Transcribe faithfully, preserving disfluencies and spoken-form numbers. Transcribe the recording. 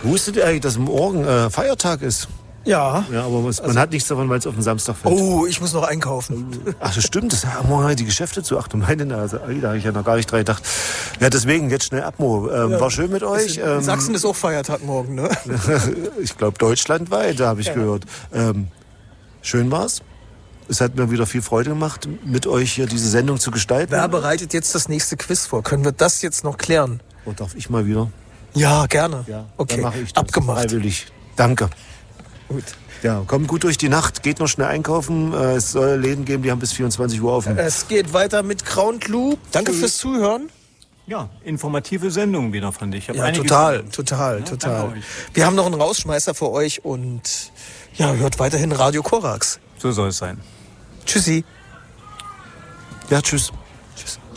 Wusstet ihr eigentlich, dass morgen äh, Feiertag ist? Ja. Ja, aber was, man Also- hat nichts davon, weil es auf den Samstag fällt. Oh, ich muss noch einkaufen. Ach, das stimmt. Das haben morgen die Geschäfte zu. Ach du meine Nase. Ey, da habe ich ja noch gar nicht dran gedacht. Ja, deswegen jetzt schnell Abmo. Ähm, Ja. War schön mit euch. In Ähm, Sachsen ist auch Feiertag morgen, ne? ich glaube deutschlandweit, da habe ich Ja. gehört. Ähm, schön war's. Es hat mir wieder viel Freude gemacht, mit euch hier diese Sendung zu gestalten. Wer bereitet jetzt das nächste Quiz vor? Können wir das jetzt noch klären? Oh, darf ich mal wieder? Ja, gerne. Ja, Okay, dann mache ich das. abgemacht. Freiwillig. Danke. Gut. Ja, kommt gut durch die Nacht, geht noch schnell einkaufen. Äh, Es soll Läden geben, die haben bis vierundzwanzig Uhr offen. Es geht weiter mit Crown Clue. Danke fürs Zuhören. Ja, informative Sendung wieder, fand ich. ich hab Ja, einiges total, gelernt. total, Ja, total. danke euch. Wir haben noch einen Rausschmeißer für euch und ja, hört weiterhin Radio Korax. So soll es sein. Tschüssi. Ja, tschüss.